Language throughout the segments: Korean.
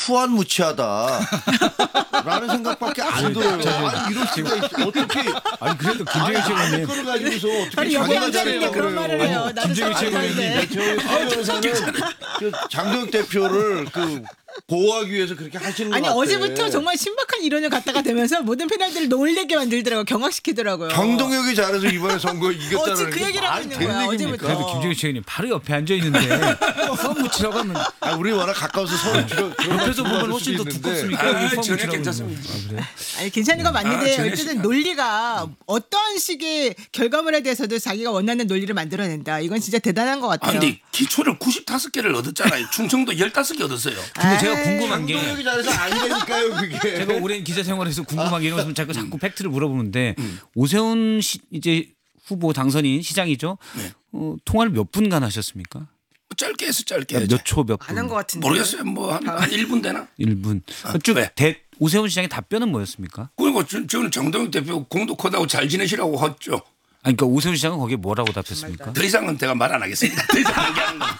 후한무치하다라는 생각밖에 안 들어요. 아니 이럴 수가 있어. 어떻게 아니 그래도 김정일 최고님 그걸 가지고서 어떻게 아니 여기 자기가 앉아있는데 그런 말을 해요. 나도 김정일 생각하는데. 저희 변호사는 그 장동혁 대표를 그 보호하기 위해서 그렇게 하시는 것 아니 같아. 어제부터 정말 신박한 이론을 갖다가 대면서 모든 패널들을 놀래게 만들더라고요. 경악시키더라고요. 장동혁이 잘해서 이번에 선거 이겼다는 그 얘기를 하고 있는 거야. 어제부터. 그래도 김정일 최고님 바로 옆에 앉아 있는데 썸무치라고 하면 우리 워낙 가까워서 서로 옆에서 보면 훨씬 더 두껍습니까? 전혀 괜찮습니다. 그래? 아니 괜찮은 건 맞는데 전혀 어쨌든 논리가 어떤 식의 결과물에 대해서도 자기가 원하는 논리를 만들어낸다. 이건 진짜 대단한 것 아, 같아요. 근데 기초를 95개를 얻었잖아요. 충청도 15개 얻었어요. 근데 제가 궁금한 게 장동혁이 잘해서 아니라니까요 그게. 제가 오랜 기자 생활에서 궁금한 게 이런 자꾸 팩트를 물어보는데 오세훈 이제 후보 당선인 시장이죠. 네. 통화를 몇 분간 하셨습니까? 짧게 해서 짧게. 몇 초 몇 안 한 분? 것 같은데. 모르겠어요. 뭐 한 1분 되나? 1분. 아, 쭉 왜? 오세훈 시장의 답변은 뭐였습니까? 그리고 저는 정동영 대표 공도 크다고 잘 지내시라고 했죠. 아니, 그러니까 오세훈 시장은 거기에 뭐라고 답했습니까? 더 이상은 제가 말 안 하겠습니다. 더 이상 얘기하는 건.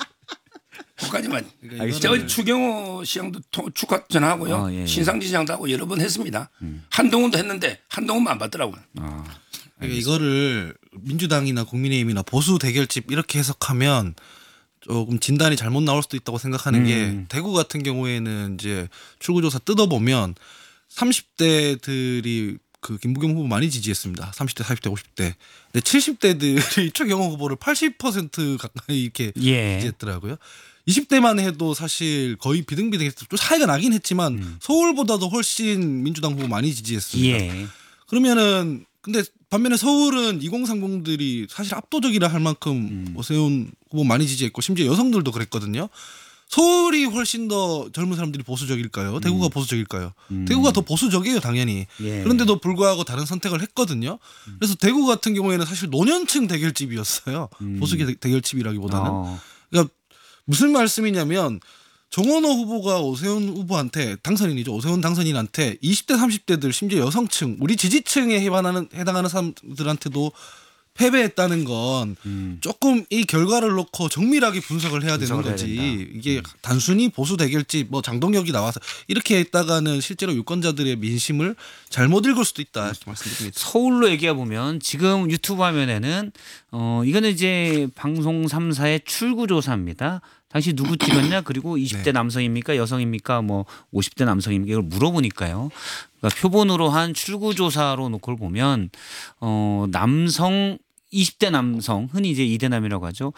거기까지만. 제가 추경호 시장도 축하 전화하고요. 예. 신상진 시장도 하고 여러 번 했습니다. 한동훈도 했는데 한동훈만 안 받더라고요. 그러니까 이거를 민주당이나 국민의힘이나 보수 대결집 이렇게 해석하면 조금 진단이 잘못 나올 수도 있다고 생각하는 게 대구 같은 경우에는 이제 출구조사 뜯어보면 30대들이 그 김부겸 후보 많이 지지했습니다. 30대, 40대, 50대. 근데 70대들이 최경호 후보를 80% 가까이 이렇게 예. 지지했더라고요. 20대만 해도 사실 거의 비등비등했죠. 좀 차이가 나긴 했지만 서울보다도 훨씬 민주당 후보 많이 지지했습니다. 예. 그러면은 근데 반면에 서울은 2030들이 사실 압도적이라 할 만큼 오세훈 후보 많이 지지했고 심지어 여성들도 그랬거든요. 서울이 훨씬 더 젊은 사람들이 보수적일까요? 대구가 보수적일까요? 대구가 더 보수적이에요, 당연히. 예. 그런데도 불구하고 다른 선택을 했거든요. 그래서 대구 같은 경우에는 사실 노년층 대결집이었어요. 보수 대결집이라기보다는. 그러니까 무슨 말씀이냐면 정원호 후보가 오세훈 후보한테 당선인이죠. 오세훈 당선인한테 20대 30대들 심지어 여성층 우리 지지층에 해당하는 사람들한테도 패배했다는 건 조금 이 결과를 놓고 정밀하게 분석을 해야 되는 거지. 이게 단순히 보수 대결집 뭐 장동혁이 나와서 이렇게 했다가는 실제로 유권자들의 민심을 잘못 읽을 수도 있다 이렇게 말씀드립니다. 서울로 얘기해 보면 지금 유튜브 화면에는 이거는 이제 방송 3사의 출구조사입니다. 당시 누구 찍었냐 그리고 20대 남성입니까 여성입니까 뭐 50대 남성입니까 이걸 물어보니까요. 그러니까 표본으로 한 출구조사로 놓고 보면 남성 20대 남성 흔히 이제 이대남이라고 하죠.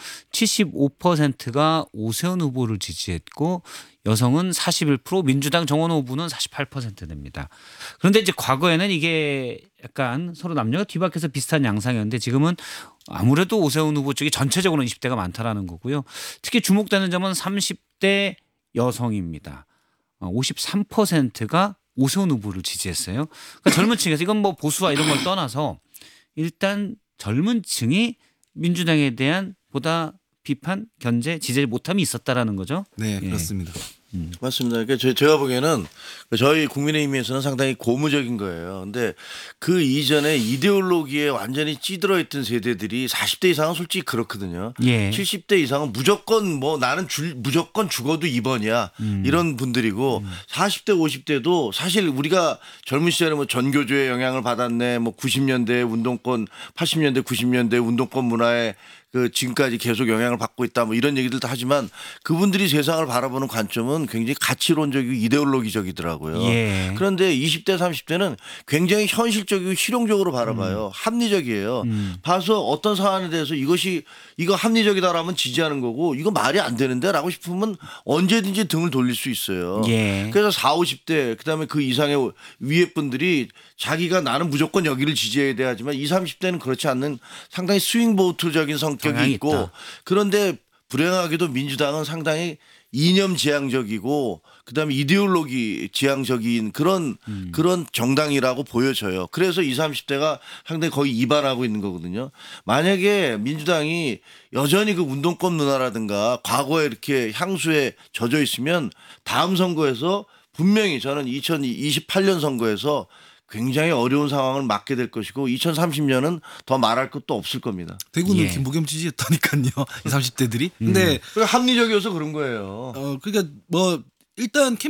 75%가 오세훈 후보를 지지했고 여성은 41% 민주당 정원호 후보는 48% 됩니다. 그런데 이제 과거에는 이게 약간 서로 남녀가 뒤바뀌어서 비슷한 양상이었는데 지금은 아무래도 오세훈 후보 쪽이 전체적으로 20대가 많다라는 거고요. 특히 주목되는 점은 30대 여성입니다. 53%가 오세훈 후보를 지지했어요. 그러니까 젊은 층에서 이건 뭐 보수와 이런 걸 떠나서 일단 젊은 층이 민주당에 대한 보다 비판, 견제, 지지 못함이 있었다라는 거죠. 네, 예. 그렇습니다. 맞습니다. 그러니까 제가 보기에는 저희 국민의힘에서는 상당히 고무적인 거예요. 근데 그 이전에 이데올로기에 완전히 찌들어 있던 세대들이 40대 이상은 솔직히 그렇거든요. 예. 70대 이상은 무조건 뭐 나는 무조건 죽어도 2번이야 이런 분들이고 40대 50대도 사실 우리가 젊은 시절에 뭐 전교조의 영향을 받았네 뭐 90년대 운동권 80년대 90년대 운동권 문화에 그 지금까지 계속 영향을 받고 있다 뭐 이런 얘기들도 하지만 그분들이 세상을 바라보는 관점은 굉장히 가치론적이고 이데올로기적이더라고요. 예. 그런데 20대 30대는 굉장히 현실적이고 실용적으로 바라봐요. 합리적이에요. 봐서 어떤 사안에 대해서 이거 합리적이다라면 지지하는 거고 이거 말이 안 되는데라고 싶으면 언제든지 등을 돌릴 수 있어요. 예. 그래서 40, 50대 그다음에 그 이상의 위에 분들이 자기가 나는 무조건 여기를 지지해야 돼 하지만 20, 30대는 그렇지 않는 상당히 스윙보트적인 성격이 있고 있다. 그런데 불행하게도 민주당은 상당히 이념 지향적이고 그다음에 이데올로기 지향적인 그런 정당이라고 보여져요. 그래서 20, 30대가 상당히 거의 이반하고 있는 거거든요. 만약에 민주당이 여전히 그 운동권 문화라든가 과거에 이렇게 향수에 젖어 있으면 다음 선거에서 분명히 저는 2028년 선거에서 굉장히 어려운 상황을 맞게 될 것이고 2030년은 더 말할 것도 없을 겁니다. 대구는 예. 김부겸 지지했다니까요. 20, 30대들이. 근데 합리적이어서 그런 거예요. 그러니까 뭐 일단